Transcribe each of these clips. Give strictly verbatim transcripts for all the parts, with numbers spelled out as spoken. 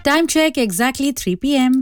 Time check exactly three p m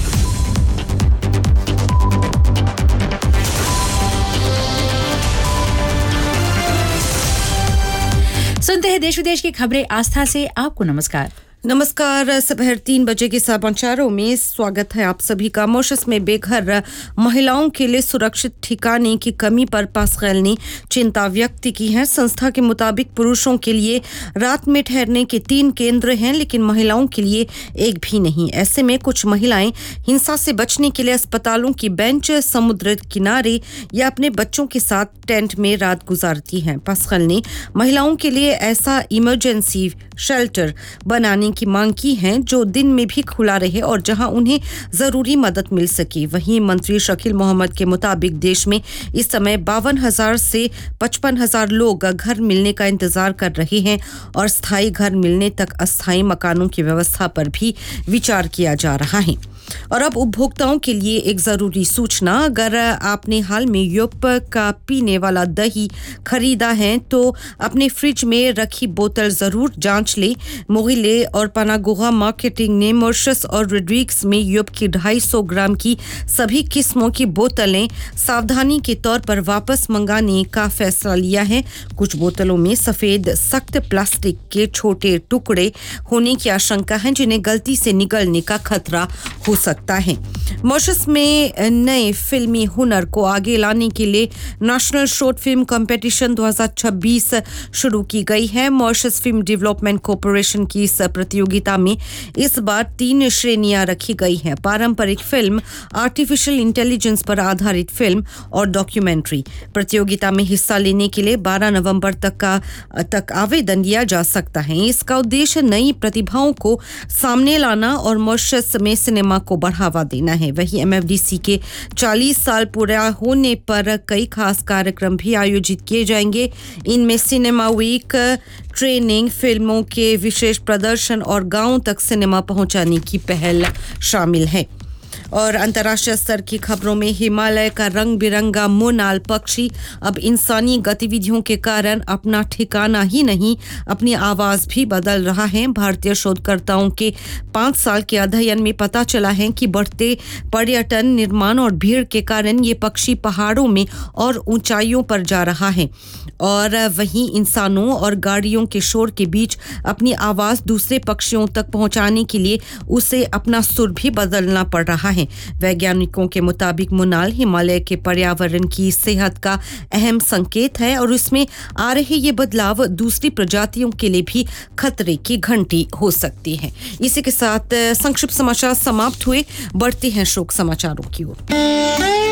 सुनते हैं देश विदेश की खबरें आस्था से। आपको नमस्कार। नमस्कार। दोपहर तीन बजे के समाचारों में स्वागत है आप सभी का। मॉरिशस में बेघर महिलाओं के लिए सुरक्षित ठिकाने की कमी पर पास्कल ने चिंता व्यक्त की है। संस्था के मुताबिक पुरुषों के लिए रात में ठहरने के तीन केंद्र हैं, लेकिन महिलाओं के लिए एक भी नहीं। ऐसे में कुछ महिलाएं हिंसा से बचने के लिए अस्पतालों की बेंच, समुद्र किनारे या अपने बच्चों के साथ टेंट में रात गुजारती हैं। पास्कल ने महिलाओं के लिए ऐसा इमरजेंसी शेल्टर बनाने की मांग की है जो दिन में भी खुला रहे और जहां उन्हें जरूरी मदद मिल सके। वहीं मंत्री शकील मोहम्मद के मुताबिक देश में इस समय बावन हजार से पचपन हजार लोग घर मिलने का इंतजार कर रहे हैं और स्थायी घर मिलने तक अस्थायी मकानों की व्यवस्था पर भी विचार किया जा रहा है। और अब उपभोक्ताओं के लिए एक जरूरी सूचना। अगर आपने हाल में यूरोप का पीने वाला दही खरीदा है तो अपने फ्रिज में रखी बोतल जरूर जांच ले। मोगिले और पनागोगा मार्केटिंग ने मॉरिशस और रोड्रिग्स में यूरोप की ढाई सौ ग्राम की सभी किस्मों की बोतलें सावधानी के तौर पर वापस मंगाने का फैसला लिया है। कुछ बोतलों में सफेद सख्त प्लास्टिक के छोटे टुकड़े होने की आशंका है जिन्हें गलती से निगलने का खतरा हो सकता है। मॉरिशस में नए फिल्मी हुनर को आगे लाने के लिए नेशनल शॉर्ट फिल्म कंपटीशन दो हज़ार छब्बीस शुरू की गई है। मॉरिशस फिल्म डेवलपमेंट कॉर्पोरेशन की इस प्रतियोगिता में इस बार तीन श्रेणियां रखी गई हैं: पारंपरिक फिल्म, आर्टिफिशियल इंटेलिजेंस पर आधारित फिल्म और डॉक्यूमेंट्री। प्रतियोगिता में हिस्सा लेने के लिए बारह नवंबर तक का तक आवेदन दिया जा सकता है। इसका उद्देश्य नई प्रतिभाओं को सामने लाना और मॉरिशस में सिनेमा को बढ़ावा देना है। वहीं एमएफडीसी के चालीस साल पूरा होने पर कई खास कार्यक्रम भी आयोजित किए जाएंगे। इनमें सिनेमा वीक, ट्रेनिंग, फिल्मों के विशेष प्रदर्शन और गांवों तक सिनेमा पहुंचाने की पहल शामिल है। और अंतर्राष्ट्रीय स्तर की खबरों में हिमालय का रंग बिरंगा मोनाल पक्षी अब इंसानी गतिविधियों के कारण अपना ठिकाना ही नहीं, अपनी आवाज भी बदल रहा है। भारतीय शोधकर्ताओं के पाँच साल के अध्ययन में पता चला है कि बढ़ते पर्यटन, निर्माण और भीड़ के कारण ये पक्षी पहाड़ों में और ऊंचाइयों पर जा रहा है और वहीं इंसानों और गाड़ियों के शोर के बीच अपनी आवाज दूसरे पक्षियों तक पहुंचाने के लिए उसे अपना सुर भी बदलना पड़ रहा है। वैज्ञानिकों के मुताबिक मोनाल हिमालय के पर्यावरण की सेहत का अहम संकेत है और इसमें आ रहे ये बदलाव दूसरी प्रजातियों के लिए भी खतरे की घंटी हो सकती है। इसी के साथ संक्षिप्त समाचार समाप्त हुए। बढ़ते हैं शोक समाचारों की ओर।